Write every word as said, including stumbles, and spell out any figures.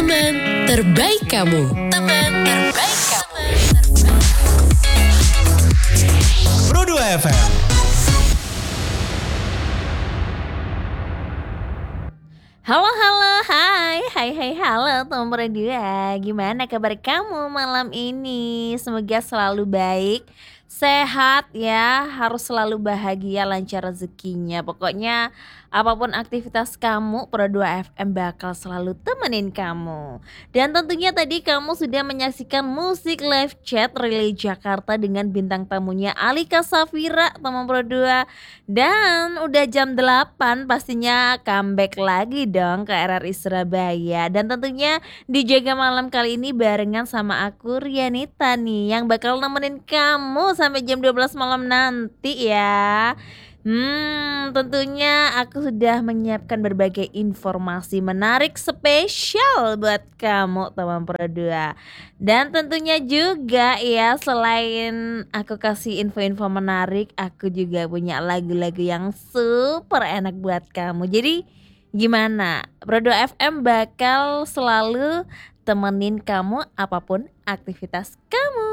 Teman terbaik kamu. Teman terbaik kamu. Pro dua F M. Halo halo hai hai hai halo teman Pro dua. Gimana kabar kamu malam ini? Semoga selalu baik, sehat ya, harus selalu bahagia, lancar rezekinya. Pokoknya apapun aktivitas kamu, Pro dua F M bakal selalu temenin kamu. Dan tentunya tadi kamu sudah menyaksikan musik live chat Relay Jakarta dengan bintang tamunya Alika Safira, teman Pro dua. Dan udah jam delapan pastinya comeback lagi dong ke R R I Surabaya. Dan tentunya di Jaga Malam kali ini barengan sama aku Rianita nih, yang bakal nemenin kamu sampai jam dua belas malam nanti ya. Hmm, tentunya aku sudah menyiapkan berbagai informasi menarik spesial buat kamu teman Pro dua. Dan tentunya juga ya, selain aku kasih info-info menarik, aku juga punya lagu-lagu yang super enak buat kamu. Jadi gimana? Pro dua F M bakal selalu temenin kamu apapun aktivitas kamu.